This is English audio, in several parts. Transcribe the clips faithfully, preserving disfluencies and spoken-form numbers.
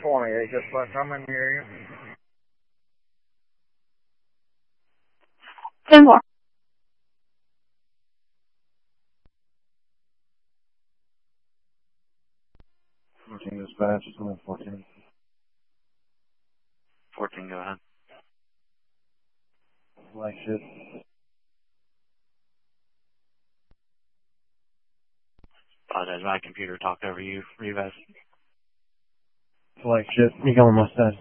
twenty-eight, just like I'm in the area. ten four. fourteen dispatch, it's only fourteen. fourteen, go ahead. Like shit. Apologize, my computer talked over you. Revise. Like shit. You got my mustache.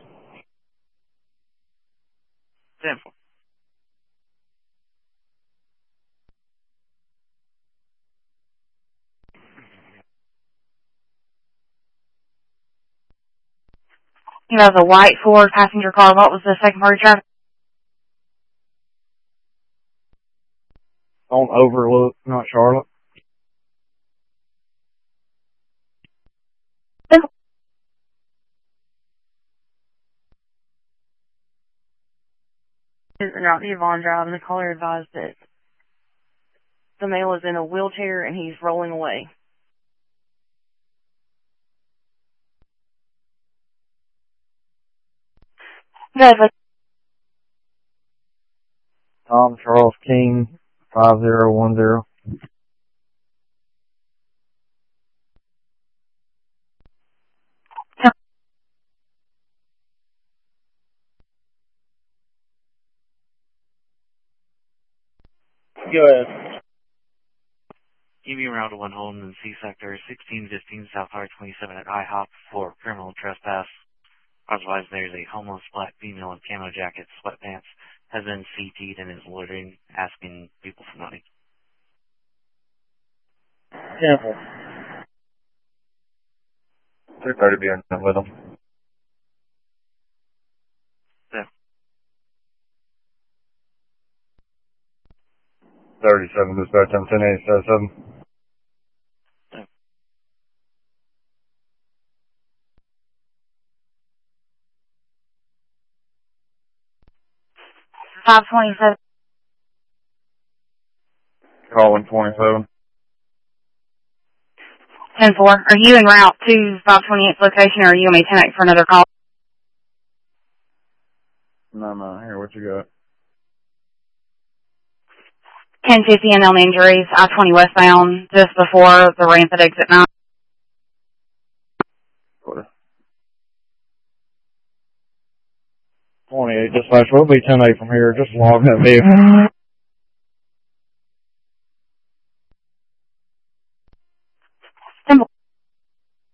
ten four. You have a white Ford passenger car. What was the second part of traffic? On Overlook, not Charlotte. Is not the Yvonne Drive, and the caller advised that the male is in a wheelchair and he's rolling away. Good. Tom Charles King, five zero one zero. Go ahead. E V around to one home in C sector, sixteen fifteen South Highway twenty-seven at IHOP for criminal trespass. Otherwise, there's a homeless black female in camo jacket, sweatpants, has been C T'd and is loitering, asking people for money. Careful. two thirty be in with them. Yeah. thirty-seven dispatch, I'm ten eighty-seven. five twenty-seven. Calling twenty-seven. ten four. Are you en route to five twenty-eight's location, or are you going to be ten eight for another call? No, no, here, what you got? ten fifty unknown injuries, I twenty westbound, just before the ramp at exit nine. twenty-eight dispatch, we'll be ten eight from here, just log that vehicle.